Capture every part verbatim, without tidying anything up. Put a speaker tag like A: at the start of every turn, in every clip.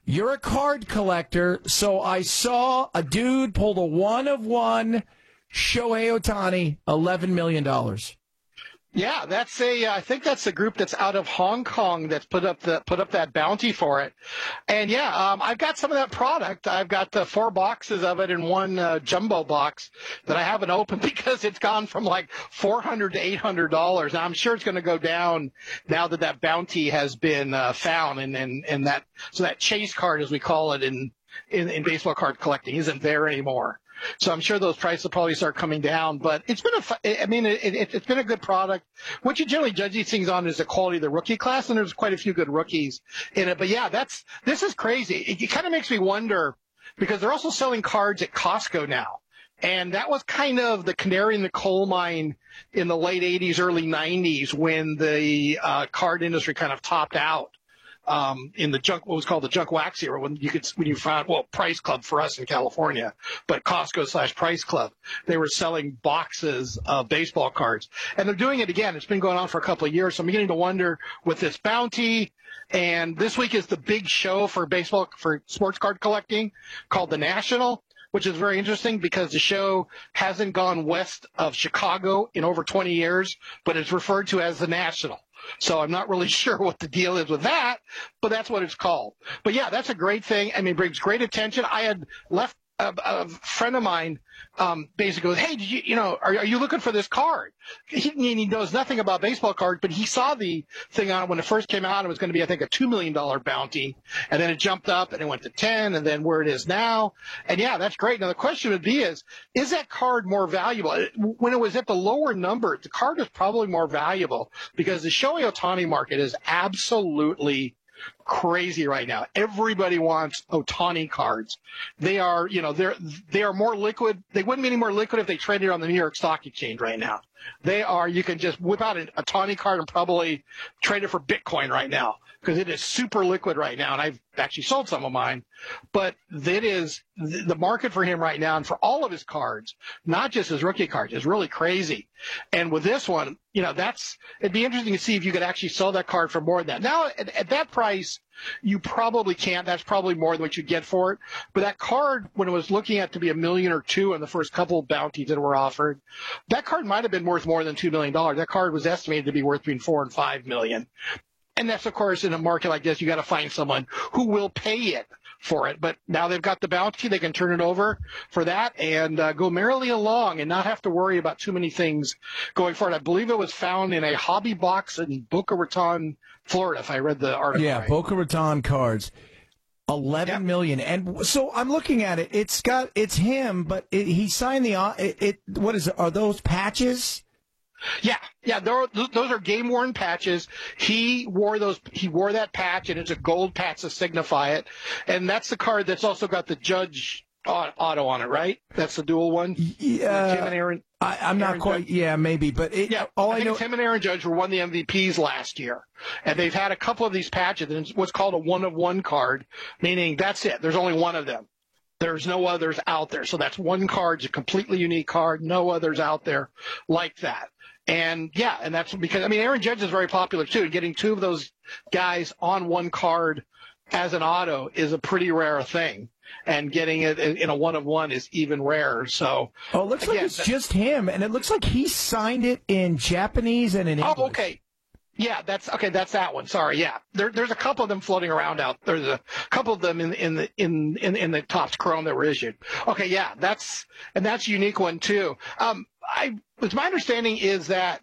A: You're a card collector, so I saw a dude pulled a one of one Shohei Ohtani, eleven million dollars.
B: Yeah, that's a. I think that's a group that's out of Hong Kong that's put up the put up that bounty for it. And yeah, um, I've got some of that product. I've got uh, four boxes of it in one uh, jumbo box that I haven't opened because it's gone from like four hundred to eight hundred dollars. Now I'm sure it's going to go down now that that bounty has been uh, found, and, and and that so that chase card, as we call it in in, in baseball card collecting, isn't there anymore. So I'm sure those prices will probably start coming down, but it's been a, I mean, it, it, it's been a good product. What you generally judge these things on is the quality of the rookie class, and there's quite a few good rookies in it. But yeah, that's, this is crazy. It, it kind of makes me wonder because they're also selling cards at Costco now. And that was kind of the canary in the coal mine in the late eighties, early nineties when the uh, card industry kind of topped out. Um, in the junk, what was called the junk wax era, when you could, when you found, well, Price Club for us in California, but Costco slash Price Club, they were selling boxes of baseball cards, and they're doing it again. It's been going on for a couple of years, so I'm beginning to wonder with this bounty. And this week is the big show for baseball, for sports card collecting, called the National, which is very interesting because the show hasn't gone west of Chicago in over twenty years, but it's referred to as the National. So I'm not really sure what the deal is with that, but that's what it's called. But yeah, that's a great thing. I mean, it brings great attention. I had left a, a friend of mine um, basically goes, hey, did you, you know, are, are you looking for this card? He, he knows nothing about baseball cards, but he saw the thing on it when it first came out. It was going to be, I think, a two million dollars bounty, and then it jumped up and it went to ten, and then where it is now. And yeah, that's great. Now the question would be is, is that card more valuable? When it was at the lower number, the card was probably more valuable because the Shohei Ohtani market is absolutely crazy right now. Everybody wants Ohtani cards. They are, you know, they're they are more liquid. They wouldn't be any more liquid if they traded on the New York Stock Exchange right now. They are. You can just whip out an Ohtani card and probably trade it for Bitcoin right now because it is super liquid right now. And I've actually sold some of mine, but it is the market for him right now and for all of his cards, not just his rookie cards, is really crazy. And with this one, you know, that's, it'd be interesting to see if you could actually sell that card for more than that. Now, at, at that price, you probably can't. That's probably more than what you get for it. But that card, when it was looking at to be a million or two in the first couple of bounties that were offered, that card might have been worth more than two million dollars. That card was estimated to be worth between four and five million. And that's, of course, in a market like this, you got to find someone who will pay it for it. But now they've got the bounty, they can turn it over for that and uh, go merrily along and not have to worry about too many things going forward. I believe it was found in a hobby box in Boca Raton, Florida, if I read the article.
A: Yeah,
B: right.
A: Boca Raton cards. Eleven
B: yep.
A: million, and so I'm looking at it. It's got it's him, but it, he signed the it, it. What is it? Are those patches?
B: Yeah, yeah, those are game-worn patches. He wore those. He wore that patch, and it's a gold patch to signify it. And that's the card that's also got the Judge auto on it, right? That's the dual one.
A: Yeah,
B: Tim and Aaron.
A: I, I'm not
B: Aaron
A: quite.
B: Judge.
A: Yeah, maybe, but it,
B: yeah,
A: all
B: I,
A: I
B: think
A: know.
B: Tim and Aaron Judge were one of the M V Ps last year, and they've had a couple of these patches. And it's what's called a one-of-one card, meaning that's it. There's only one of them. There's no others out there. So that's one card. It's a completely unique card. No others out there like that. And yeah, and that's because, I mean, Aaron Judge is very popular too. Getting two of those guys on one card as an auto is a pretty rare thing. And getting it in a one of one is even rarer. So,
A: oh, it looks again, like it's that, just him. And it looks like he signed it in Japanese and in English.
B: Oh, okay. Yeah, that's okay. That's that one. Sorry. Yeah, there, there's a couple of them floating around out. There's a couple of them in in the in in, in the Topps Chrome that were issued. Okay, yeah, that's and that's a unique one too. Um, I, it's my understanding is that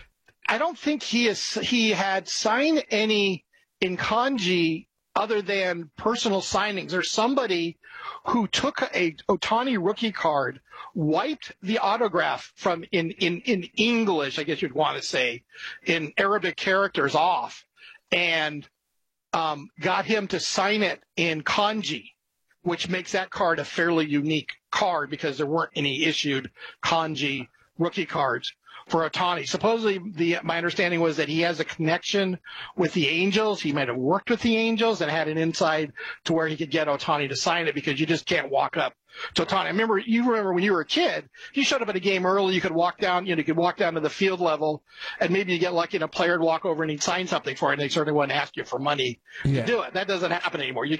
B: I don't think he is he had signed any in kanji other than personal signings. There's somebody who took a Ohtani rookie card, wiped the autograph from in, in, in English, I guess you'd want to say, in Arabic characters off, and um, got him to sign it in kanji, which makes that card a fairly unique card because there weren't any issued kanji rookie cards for Ohtani. Supposedly, the my understanding was that he has a connection with the Angels. He might have worked with the Angels and had an inside to where he could get Ohtani to sign it because you just can't walk up to Ohtani. I remember, you remember when you were a kid, you showed up at a game early, you could walk down, you know, you could walk down to the field level, and maybe you get lucky and a player would walk over and he'd sign something for it, and they certainly wouldn't ask you for money
A: yeah.
B: to do it. That doesn't happen anymore. You